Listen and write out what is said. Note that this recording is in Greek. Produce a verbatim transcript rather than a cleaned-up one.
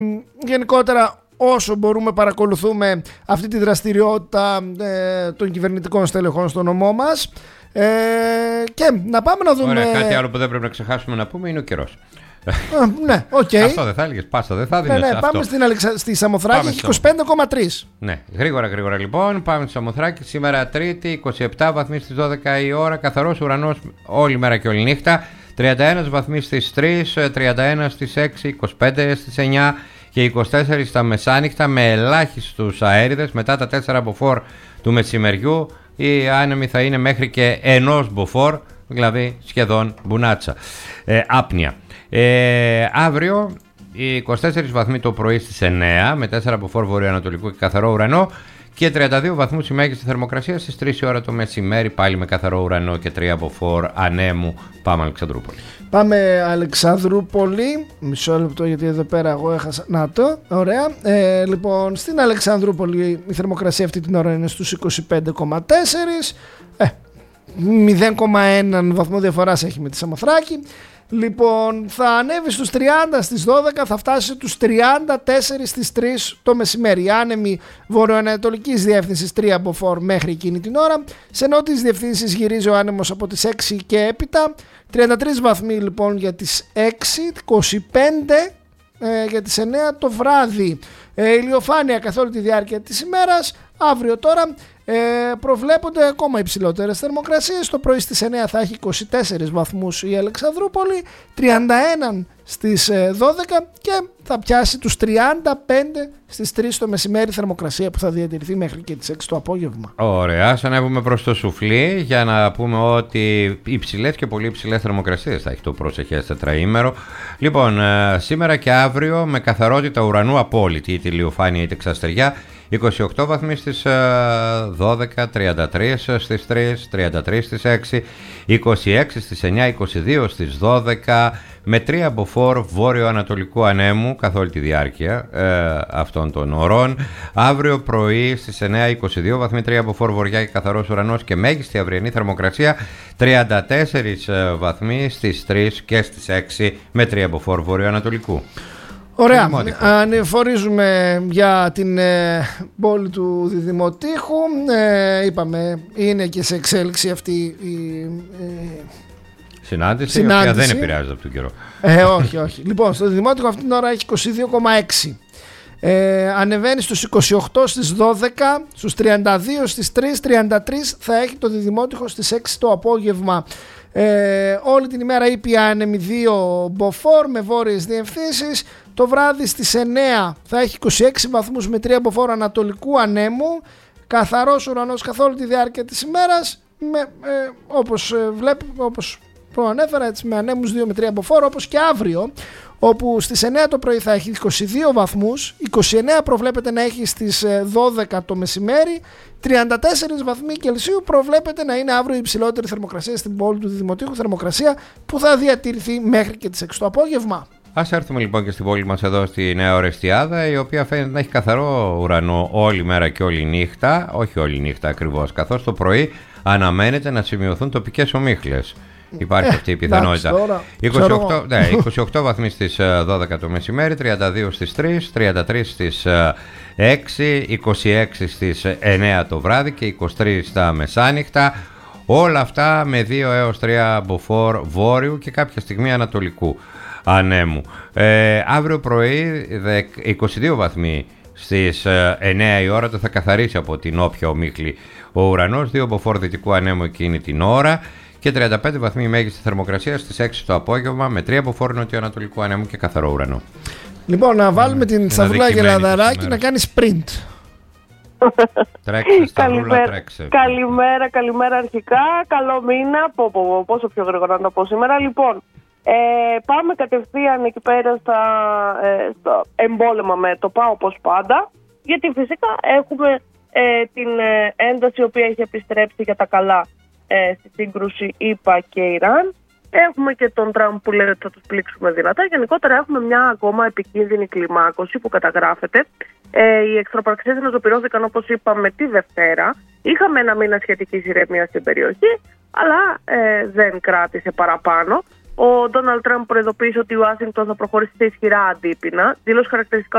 γενικότερα όσο μπορούμε παρακολουθούμε αυτή τη δραστηριότητα ε, των κυβερνητικών στελεχών στο νομό μας. Ε, και να πάμε να δούμε... Ωραία, κάτι άλλο που δεν πρέπει να ξεχάσουμε να πούμε είναι ο καιρός. Α, ναι, okay. Αυτό δεν θα έλεγες, πάσα δεν θα έδινες. Ναι, ναι, αυτό. πάμε στην Αλεξα... στη Σαμοθράκη, έχει είκοσι πέντε κόμμα τρία. Ναι, γρήγορα γρήγορα λοιπόν, πάμε στη Σαμοθράκη. Σήμερα Τρίτη, είκοσι επτά βαθμοί στις δώδεκα η ώρα, καθαρός ουρανός όλη μέρα και όλη νύχτα. τριάντα ένα βαθμοί στις τρεις, τριάντα ένα στις έξι, είκοσι πέντε στις εννιά και είκοσι τέσσερα στα μεσάνυχτα, με ελάχιστους αέριδες. Μετά τα τέσσερα μποφόρ του μεσημεριού η άνεμη θα είναι μέχρι και ενός μποφόρ, δηλαδή σχεδόν μπουνάτσα, ε, άπνοια. Ε, αύριο είκοσι τέσσερα βαθμοί το πρωί στις εννιά, με τέσσερα μποφόρ βορειοανατολικού και καθαρό ουρανό, και τριάντα δύο βαθμούς η μέγιστη θερμοκρασία στις τρεις η ώρα το μεσημέρι, πάλι με καθαρό ουρανό και τρία μποφόρ ανέμου. Πάμε Αλεξανδρούπολη. Πάμε Αλεξανδρούπολη. Μισό λεπτό, γιατί εδώ πέρα εγώ έχασα. Να το, ωραία. Ε, λοιπόν, στην Αλεξανδρούπολη η θερμοκρασία αυτή την ώρα είναι στους είκοσι πέντε κόμμα τέσσερα. Ε, μηδέν κόμμα ένα βαθμό διαφοράς έχει με τη Σαμοθράκη. Λοιπόν, θα ανέβει στους τριάντα στις δώδεκα, θα φτάσει στους τριάντα τέσσερα στις τρεις το μεσημέρι. Άνεμη βορειοανατολικής διεύθυνσης τρία μποφόρ μέχρι εκείνη την ώρα. Σε νότιες διευθύνσεις γυρίζει ο άνεμος από τις έξι και έπειτα. τριάντα τρεις βαθμοί λοιπόν για τις έξι, είκοσι πέντε ε, για τις εννιά το βράδυ. Ε, ηλιοφάνεια καθ' όλη τη διάρκεια της ημέρας. Αύριο τώρα ε, προβλέπονται ακόμα υψηλότερες θερμοκρασίες. Το πρωί στις εννιά θα έχει είκοσι τέσσερις βαθμούς η Αλεξανδρούπολη, τριάντα ένα στις δώδεκα και θα πιάσει τους τριάντα πέντε στις τρεις το μεσημέρι, θερμοκρασία που θα διατηρηθεί μέχρι και τις έξι το απόγευμα. Ωραία, ας ανέβουμε προς το σουφλί για να πούμε ότι υψηλές και πολύ υψηλές θερμοκρασίες θα έχει το προσεχές τετραήμερο. Λοιπόν, σήμερα και αύριο με καθαρότητα ουρανού απόλυτη, είτε ηλιοφάνεια είτε ξαστεριά. είκοσι οκτώ βαθμοί στις δώδεκα, τριάντα τρία στις τρεις, τριάντα τρία στις έξι, είκοσι έξι στις εννιά, είκοσι δύο στις δώδεκα, με τρία μποφόρ βόρειο-ανατολικού ανέμου καθ' όλη τη διάρκεια ε, αυτών των ωρών. Αύριο πρωί στις εννιά, είκοσι δύο βαθμοί, τρία μποφόρ βορειά και καθαρός ουρανός, και μέγιστη αυριανή θερμοκρασία τριάντα τέσσερις βαθμοί στις τρεις και στις έξι, με τρία μποφόρ βόρειο-ανατολικού. Ωραία, ανεφορίζουμε για την ε, πόλη του Διδημοτήχου. Ε, είπαμε, είναι και σε εξέλιξη αυτή η ε, συνάντηση, συνάντηση, η οποία δεν επηρεάζεται από τον καιρό. Ε, όχι, όχι. Λοιπόν, στο Διδημότυχο αυτή την ώρα έχει είκοσι δύο κόμμα έξι. Ε, ανεβαίνει στους είκοσι οκτώ στις δώδεκα, στους τριάντα δύο στις τρεις, τριάντα τρία θα έχει το Διδημότυχο στις έξι το απόγευμα. Ε, όλη την ημέρα ήπια άνεμη δύο μποφόρ με βόρειες διευθύνσεις. Το βράδυ στις εννιά θα έχει είκοσι έξι βαθμούς με τρία μποφόρ ανατολικού ανέμου. Καθαρός ουρανός καθ' όλη τη διάρκεια της ημέρας, με, ε, όπως ε, βλέπουμε, όπως προανέφερα, έτσι, με ανέμους δύο με τρία μποφόρ, όπως και αύριο, όπου στις εννιά το πρωί θα έχει είκοσι δύο βαθμούς, είκοσι εννιά προβλέπεται να έχει στις δώδεκα το μεσημέρι, τριάντα τέσσερα βαθμοί Κελσίου προβλέπεται να είναι αύριο η υψηλότερη θερμοκρασία στην πόλη του Διδημοτήχου, θερμοκρασία που θα διατηρηθεί μέχρι και τις έξι το απόγευμα. Ας έρθουμε λοιπόν και στην πόλη μας εδώ στη Νέα Ορεστιάδα, η οποία φαίνεται να έχει καθαρό ουρανό όλη μέρα και όλη νύχτα, όχι όλη νύχτα ακριβώς, καθώς το πρωί αναμένεται να σημειωθούν τοπικές ομίχλες. Υπάρχει ε, αυτή η πιθανότητα. είκοσι οκτώ, ναι, είκοσι οκτώ βαθμοί στις δώδεκα το μεσημέρι, τριάντα δύο στις τρεις, τριάντα τρία στις έξι, είκοσι έξι στις εννιά το βράδυ και είκοσι τρία στα μεσάνυχτα. Όλα αυτά με δύο έως τρία μποφόρ βόρειου και κάποια στιγμή ανατολικού ανέμου. Ε, αύριο πρωί είκοσι δύο βαθμοί στις εννιά η ώρα, το θα καθαρίσει από την όποια ομίχλη ο ουρανός, δύο μποφόρ δυτικού ανέμου εκείνη την ώρα, και τριάντα πέντε βαθμοί μέγιστη θερμοκρασία στις έξι το απόγευμα, με τρία μποφόρ νοτιοανατολικού ανέμου και καθαρό ουρανό. Λοιπόν, να βάλουμε την Σταυρούλα Γελαδαράκη να κάνει sprint. Τρέξε, Σταυρούλα, τρέξε. Καλημέρα, καλημέρα αρχικά. Καλό μήνα. Πω, πω, πω, πόσο πιο γρήγορα να το πω σήμερα. Λοιπόν, ε, πάμε κατευθείαν εκεί πέρα στα, ε, στο εμπόλεμα μέτωπα, όπως πάντα. Γιατί φυσικά έχουμε ε, την ε, ένταση η οποία έχει επιστρέψει για τα καλά ε, στη σύγκρουση ΗΠΑ και Ιράν. Έχουμε και τον Τραμπ που λέει ότι θα τους πλήξουμε δυνατά. Γενικότερα έχουμε μια ακόμα επικίνδυνη κλιμάκωση που καταγράφεται. Ε, οι εχθροπραξίες αναζωπυρώθηκαν, όπως είπαμε, τη Δευτέρα. Είχαμε ένα μήνα σχετικής ηρεμίας στην περιοχή, αλλά ε, δεν κράτησε παραπάνω. Ο Ντόναλντ Τραμπ προειδοποίησε ότι η Ουάσιγκτον θα προχωρήσει σε ισχυρά αντίπεινα. Δήλωσε χαρακτηριστικά